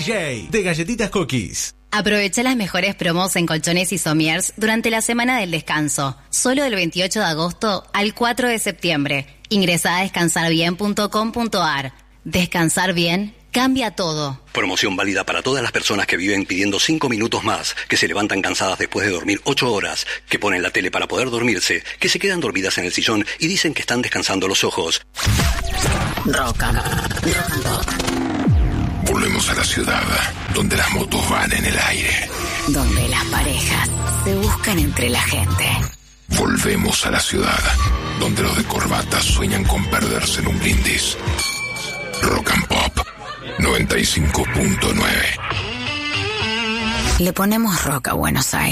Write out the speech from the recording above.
DJ de Galletitas Cookies. Aprovecha las mejores promos en colchones y somiers durante la semana del descanso. Solo del 28 de agosto al 4 de septiembre. Ingresá a descansarbien.com.ar. Descansar bien cambia todo. Promoción válida para todas las personas que viven pidiendo 5 minutos más, que se levantan cansadas después de dormir 8 horas, que ponen la tele para poder dormirse, que se quedan dormidas en el sillón y dicen que están descansando los ojos. Rock and Pop. Volvemos a la ciudad, donde las motos van en el aire. Donde las parejas se buscan entre la gente. Volvemos a la ciudad, donde los de corbata sueñan con perderse en un brindis. Rock and Pop 95.9. Le ponemos rock a Buenos Aires.